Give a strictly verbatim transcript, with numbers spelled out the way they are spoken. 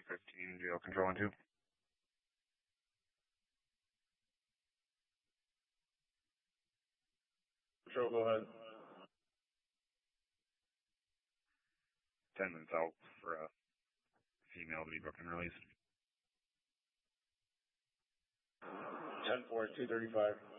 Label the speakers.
Speaker 1: fifteen, jail control on two.
Speaker 2: Patrol, go ahead.
Speaker 1: Ten minutes out for a female to be booked and released.
Speaker 2: ten four, two thirty-five.